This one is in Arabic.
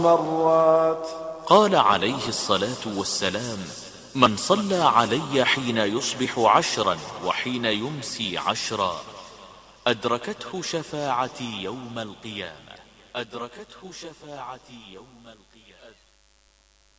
مرات. قال عليه الصلاة والسلام: من صلى علي حين يصبح 10 وحين يمسي 10 أدركته شفاعتي يوم القيامة.